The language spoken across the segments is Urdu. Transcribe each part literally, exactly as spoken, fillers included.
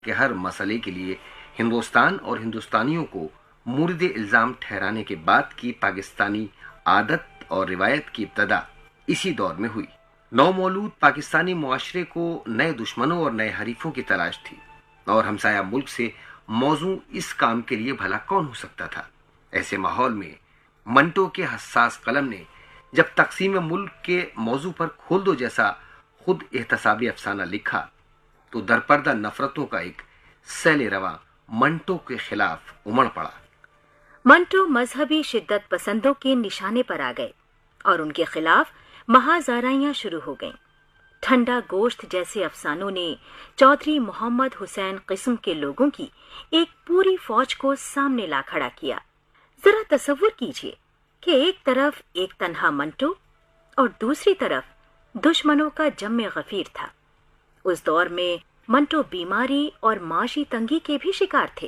کہ ہر مسئلے کے لیے ہندوستان اور ہندوستانیوں کو مورد الزام ٹھہرانے کے بعد کی پاکستانی عادت اور روایت کی ابتدا اسی دور میں ہوئی۔ نو مولود پاکستانی معاشرے کو نئے دشمنوں اور نئے حریفوں کی تلاش تھی، اور ہمسایہ ملک سے موزوں اس کام کے لیے بھلا کون ہو سکتا تھا۔ ایسے ماحول میں منٹو کے حساس قلم نے جب تقسیم ملک کے موضوع پر کھول دو جیسا خود احتسابی افسانہ لکھا تو درپردہ نفرتوں کا ایک سیل رواں منٹو کے خلاف امڑ پڑا۔ منٹو مذہبی شدت پسندوں کے نشانے پر آ گئے اور ان کے خلاف مہازارائیاں شروع ہو گئیں۔ ٹھنڈا گوشت جیسے افسانوں نے چودھری محمد حسین قسم کے لوگوں کی ایک پوری فوج کو سامنے لا کھڑا کیا۔ ذرا تصور کیجئے کہ ایک طرف ایک تنہا منٹو اور دوسری طرف دشمنوں کا جم غفیر تھا۔ اس دور میں منٹو بیماری اور معاشی تنگی کے بھی شکار تھے۔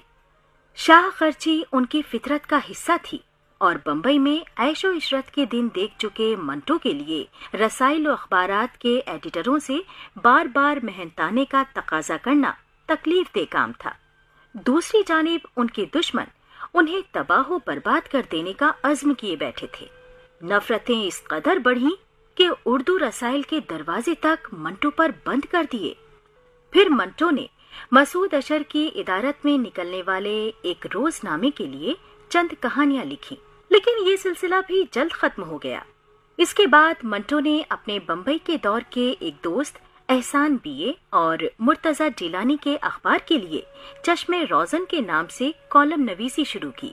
شاہ خرچی ان کی فطرت کا حصہ تھی، اور بمبئی میں عیش و عشرت کے دن دیکھ چکے منٹو کے لیے رسائل و اخبارات کے ایڈیٹروں سے بار بار محنتانے کا تقاضا کرنا تکلیف دہ کام تھا۔ دوسری جانب ان کے دشمن انہیں تباہ و برباد کر دینے کا عزم کیے بیٹھے تھے۔ نفرتیں اس قدر بڑھیں کہ اردو رسائل کے دروازے تک منٹو پر بند کر دیے۔ پھر منٹو نے مسعود اشر کی ادارت میں نکلنے والے ایک روز نامے کے لیے چند کہانیاں لکھی، لیکن یہ سلسلہ بھی جلد ختم ہو گیا۔ اس کے بعد منٹو نے اپنے بمبئی کے دور کے ایک دوست احسان بیے اور مرتضی جیلانی کے اخبار کے لیے چشم روزن کے نام سے کالم نویسی شروع کی۔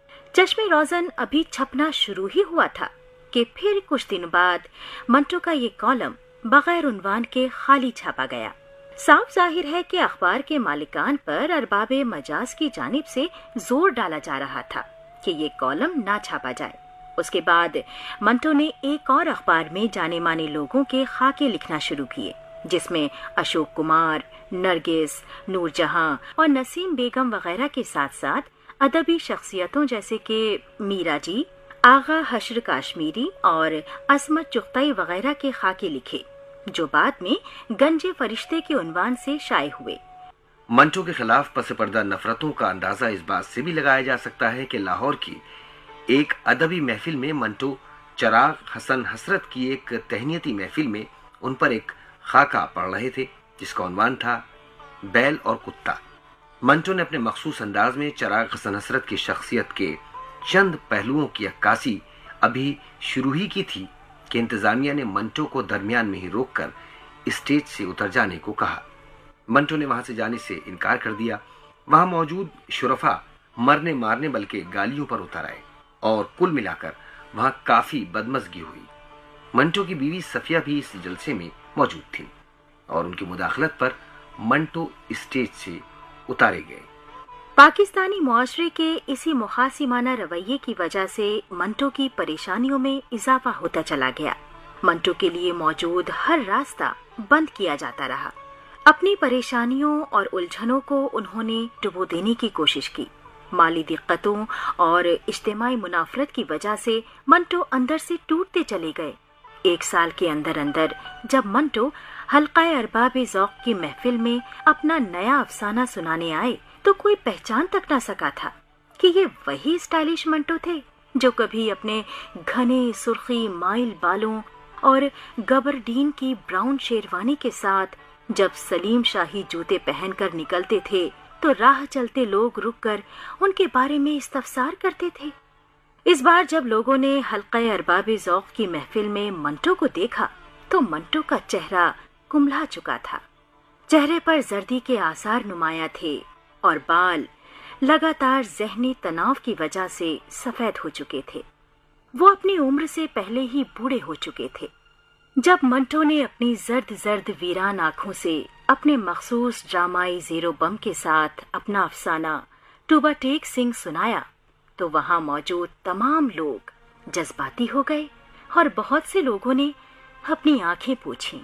چشم روزن ابھی چھپنا شروع ہی ہوا تھا کہ پھر کچھ دن بعد منٹو کا یہ کالم بغیر عنوان کے خالی چھاپا گیا۔ صاف ظاہر ہے کہ اخبار کے مالکان پر ارباب مجاز کی جانب سے زور ڈالا جا رہا تھا کہ یہ کالم نہ چھاپا جائے۔ اس کے بعد منٹو نے ایک اور اخبار میں جانے مانے لوگوں کے خاکے لکھنا شروع کیے، جس میں اشوک کمار، نرگس، نور جہاں اور نسیم بیگم وغیرہ کے ساتھ ساتھ ادبی شخصیتوں جیسے کہ میرا جی، آغا حشر کاشمیری اور عصمت چغتائی وغیرہ کے خاکے لکھے، جو بعد میں گنج فرشتے کے عنوان سے شائع ہوئے۔ منٹو کے خلاف پس پردہ نفرتوں کا اندازہ اس بات سے بھی لگایا جا سکتا ہے کہ لاہور کی ایک ادبی محفل میں منٹو چراغ حسن حسرت کی ایک تہنیتی محفل میں ان پر ایک خاکہ پڑھ رہے تھے جس کا عنوان تھا بیل اور کتا۔ منٹو نے اپنے مخصوص انداز میں چراغ حسن حسرت کی شخصیت کے چند پہلوؤں کی عکاسی ابھی شروع ہی کی تھی کہ انتظامیہ نے منٹو کو درمیان میں ہی روک کر اسٹیج سے اتر جانے کو کہا۔ منٹو نے وہاں سے جانے سے انکار کر دیا۔ وہاں موجود شرفا مرنے مارنے بلکہ گالیوں پر اتر آئے، اور کل ملا کر وہاں کافی بدمزگی ہوئی۔ منٹو کی بیوی صفیہ بھی اس جلسے میں موجود تھی، اور ان کی مداخلت پر منٹو اسٹیج سے اتارے گئے۔ پاکستانی معاشرے کے اسی مخاصمانہ رویے کی وجہ سے منٹو کی پریشانیوں میں اضافہ ہوتا چلا گیا۔ منٹو کے لیے موجود ہر راستہ بند کیا جاتا رہا۔ اپنی پریشانیوں اور الجھنوں کو انہوں نے ڈبو دینے کی کوشش کی۔ مالی دقتوں اور اجتماعی منافرت کی وجہ سے منٹو اندر سے ٹوٹتے چلے گئے۔ ایک سال کے اندر اندر جب منٹو حلقہ ارباب ذوق کی محفل میں اپنا نیا افسانہ سنانے آئے تو کوئی پہچان تک نہ سکا تھا کہ یہ وہی اسٹائلش منٹو تھے جو کبھی اپنے گھنے سرخی مائل بالوں اور گبرڈین کی براؤن شیروانی کے ساتھ جب سلیم شاہی جوتے پہن کر نکلتے تھے تو راہ چلتے لوگ رک کر ان کے بارے میں استفسار کرتے تھے۔ اس بار جب لوگوں نے حلقہ ارباب ذوق کی محفل میں منٹو کو دیکھا تو منٹو کا چہرہ کملا چکا تھا۔ چہرے پر زردی کے آثار نمایاں تھے اور بال لگاتار ذہنی تناؤ کی وجہ سے سفید ہو چکے تھے۔ وہ اپنی عمر سے پہلے ہی بوڑھے ہو چکے تھے۔ جب منٹو نے اپنی زرد زرد ویران آنکھوں سے اپنے مخصوص ڈرامائی زیرو بم کے ساتھ اپنا افسانہ ٹوبا ٹیک سنگھ سنایا تو وہاں موجود تمام لوگ جذباتی ہو گئے اور بہت سے لوگوں نے اپنی آنکھیں پوچھیں۔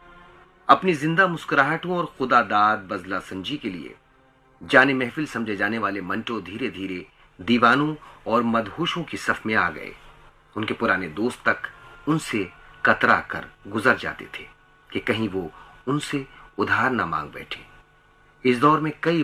اپنی زندہ مسکراہٹوں اور خدا داد بزلہ سنجی کے لیے جانے محفل سمجھے جانے والے منٹو دھیرے دھیرے دیوانوں اور مدہوشوں کی صف میں آ گئے۔ ان کے پرانے دوست تک ان سے کترا کر گزر جاتے تھے کہ کہیں وہ ان سے ادھار نہ مانگ بیٹھے۔ इस दौर में कई